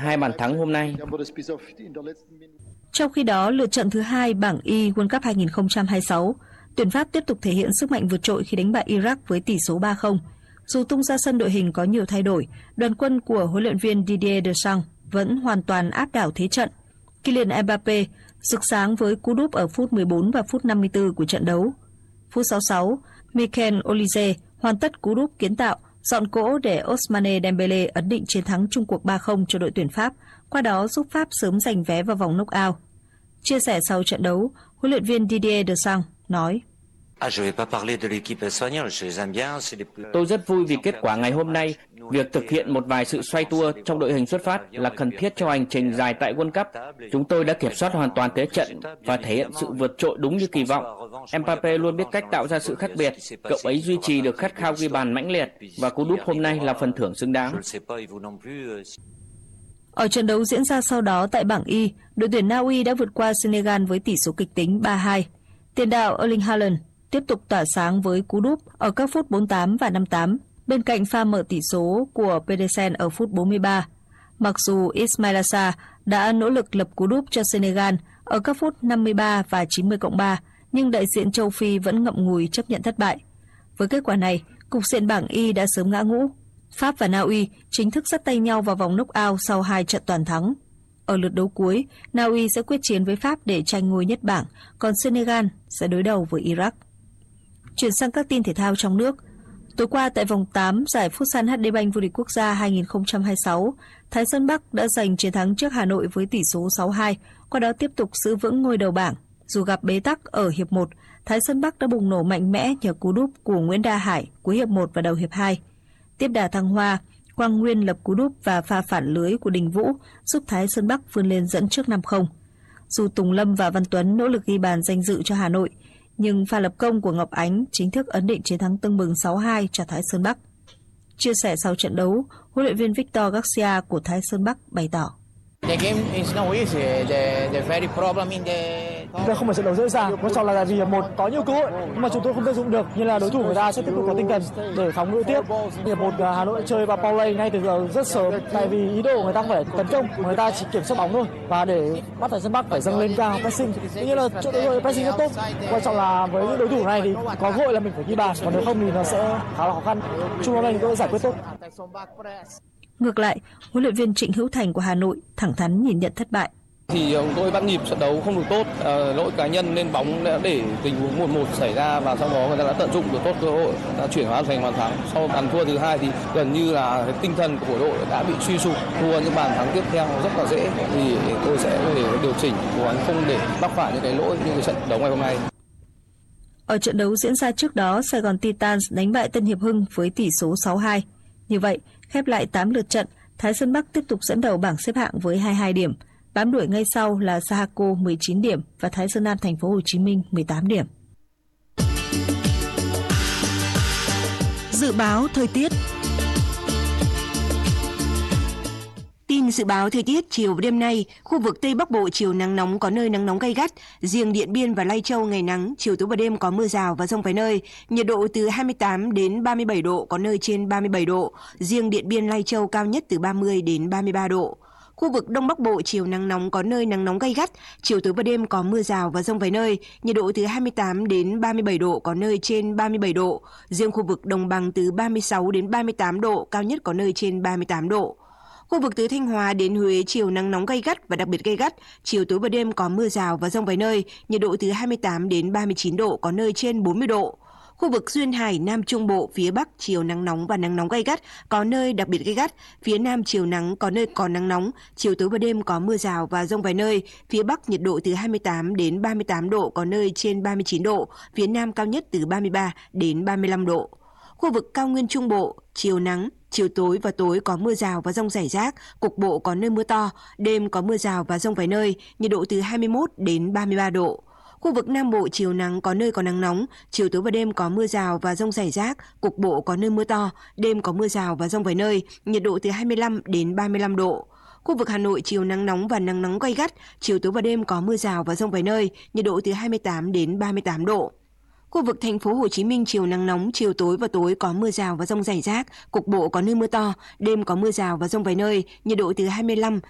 2 bàn thắng hôm nay. Trong khi đó, lượt trận thứ 2 bảng Y World Cup 2026, tuyển Pháp tiếp tục thể hiện sức mạnh vượt trội khi đánh bại Iraq với tỷ số 3-0. Dù tung ra sân đội hình có nhiều thay đổi, đoàn quân của huấn luyện viên Didier Deschamps vẫn hoàn toàn áp đảo thế trận. Kylian Mbappé rực sáng với cú đúp ở phút 14 và phút 54 của trận đấu. Phút 66, Michael Olise hoàn tất cú đúp kiến tạo, dọn cỗ để Ousmane Dembélé ấn định chiến thắng chung cuộc 3-0 cho đội tuyển Pháp, qua đó giúp Pháp sớm giành vé vào vòng knock-out. Chia sẻ sau trận đấu, huấn luyện viên Didier Deschamps nói: Tôi rất vui vì kết quả ngày hôm nay. Việc thực hiện một vài sự xoay tua trong đội hình xuất phát là cần thiết cho hành trình dài tại World Cup. Chúng tôi đã kiểm soát hoàn toàn thế trận và thể hiện sự vượt trội đúng như kỳ vọng. Mbappé luôn biết cách tạo ra sự khác biệt. Cậu ấy duy trì được khát khao ghi bàn mãnh liệt và cú đúp hôm nay là phần thưởng xứng đáng. Ở trận đấu diễn ra sau đó tại bảng Y, đội tuyển Na Uy đã vượt qua Senegal với tỷ số kịch tính 3-2. Tiền đạo Erling Haaland tiếp tục tỏa sáng với cú đúp ở các phút 48 và 58, bên cạnh pha mở tỷ số của Pedersen ở phút 43. Mặc dù Ismaila Sarr đã nỗ lực lập cú đúp cho Senegal ở các phút 53 và 90+3, nhưng đại diện châu Phi vẫn ngậm ngùi chấp nhận thất bại. Với kết quả này, cục diện bảng Y đã sớm ngã ngũ. Pháp và Na Uy chính thức dắt tay nhau vào vòng knock-out sau 2 trận toàn thắng. Ở lượt đấu cuối, Na Uy sẽ quyết chiến với Pháp để tranh ngôi nhất bảng, còn Senegal sẽ đối đầu với Iraq. Chuyển sang các tin thể thao trong nước. Tối qua tại vòng 8 giải Futsal HD Bank vô địch quốc gia 2026, Thái Sơn Bắc đã giành chiến thắng trước Hà Nội với tỷ số 6-2, qua đó tiếp tục giữ vững ngôi đầu bảng. Dù gặp bế tắc ở hiệp 1, Thái Sơn Bắc đã bùng nổ mạnh mẽ nhờ cú đúp của Nguyễn Đa Hải cuối hiệp 1 và đầu hiệp 2. Tiếp đà thăng hoa, Quang Nguyên lập cú đúp và pha phản lưới của Đình Vũ giúp Thái Sơn Bắc vươn lên dẫn trước 5-0. Dù Tùng Lâm và Văn Tuấn nỗ lực ghi bàn danh dự cho Hà Nội, nhưng pha lập công của Ngọc Ánh chính thức ấn định chiến thắng tưng bừng 6-2 cho Thái Sơn Bắc. Chia sẻ sau trận đấu, huấn luyện viên Victor Garcia của Thái Sơn Bắc bày tỏ: Đây không phải trận đấu dễ dàng, quan trọng là vì hiệp 1 có nhiều cơ hội nhưng mà chúng tôi không tận dụng được, như là đối thủ người ta sẽ tiếp tục có tinh thần để phóng ngự tiếp. Hiệp 1 Hà Nội chơi vào power play ngay từ giờ rất sớm, tại vì ý đồ người ta không phải tấn công, người ta chỉ kiểm soát bóng thôi, và để bắt Thái Sơn Bắc phải dâng lên cao pressing. Tuy nhiên là chỗ đối pressing rất tốt. Quan trọng là với những đối thủ này thì có cơ hội là mình phải ghi bàn, còn nếu không thì nó sẽ khá là khó khăn. Chung hôm nay chúng tôi giải quyết tốt. Ngược lại, huấn luyện viên Trịnh Hữu Thành của Hà Nội thẳng thắn nhìn nhận thất bại. Thì tôi bắt nhịp trận đấu không được tốt, lỗi cá nhân nên bóng đã để tình huống 1-1 xảy ra và sau đó người ta đã tận dụng được tốt cơ hội, đã chuyển hóa thành bàn thắng. Sau bàn thua thứ 2 thì gần như là cái tinh thần của đội đã bị suy sụp, thua những bàn thắng tiếp theo rất là dễ, thì tôi sẽ để điều chỉnh, cố gắng không để mắc phải những cái lỗi như cái trận đấu ngày hôm nay. Ở trận đấu diễn ra trước đó, Sài Gòn Titans đánh bại Tân Hiệp Hưng với tỷ số 6-2. Như vậy, khép lại 8 lượt trận, Thái Sơn Bắc tiếp tục dẫn đầu bảng xếp hạng với 22 điểm. Bám đuổi ngay sau là Sahaco 19 điểm và Thái Sơn Nam Thành phố Hồ Chí Minh 18 điểm. Dự báo thời tiết. Tin dự báo thời tiết chiều và đêm nay, khu vực Tây Bắc Bộ chiều nắng nóng, có nơi nắng nóng gay gắt, riêng Điện Biên và Lai Châu ngày nắng, chiều tối và đêm có mưa rào và dông vài nơi, nhiệt độ từ 28 đến 37 độ, có nơi trên 37 độ, riêng Điện Biên, Lai Châu cao nhất từ 30 đến 33 độ. Khu vực Đông Bắc Bộ chiều nắng nóng, có nơi nắng nóng gay gắt, chiều tối và đêm có mưa rào và dông vài nơi, nhiệt độ từ 28 đến 37 độ, có nơi trên 37 độ, riêng khu vực Đồng bằng từ 36 đến 38 độ, cao nhất có nơi trên 38 độ. Khu vực từ Thanh Hóa đến Huế chiều nắng nóng gay gắt và đặc biệt gay gắt, chiều tối và đêm có mưa rào và dông vài nơi, nhiệt độ từ 28 đến 39 độ, có nơi trên 40 độ. Khu vực Duyên Hải, Nam Trung Bộ, phía Bắc chiều nắng nóng và nắng nóng gay gắt, có nơi đặc biệt gay gắt, phía Nam chiều nắng, có nơi còn nắng nóng, chiều tối và đêm có mưa rào và dông vài nơi, phía Bắc nhiệt độ từ 28 đến 38 độ, có nơi trên 39 độ, phía Nam cao nhất từ 33 đến 35 độ. Khu vực Cao Nguyên Trung Bộ, chiều nắng, chiều tối và tối có mưa rào và dông rải rác, cục bộ có nơi mưa to, đêm có mưa rào và dông vài nơi, nhiệt độ từ 21 đến 33 độ. Khu vực Nam Bộ chiều nắng, có nơi có nắng nóng, chiều tối và đêm có mưa rào và dông rải rác, cục bộ có nơi mưa to, đêm có mưa rào và dông vài nơi, nhiệt độ từ 25 đến 35 độ. Khu vực Hà Nội chiều nắng nóng và nắng nóng gay gắt, chiều tối và đêm có mưa rào và dông vài nơi, nhiệt độ từ 28 đến 38 độ. Khu vực thành phố Hồ Chí Minh chiều nắng nóng, chiều tối và tối có mưa rào và dông rải rác, cục bộ có nơi mưa to, đêm có mưa rào và dông vài nơi, nhiệt độ từ 25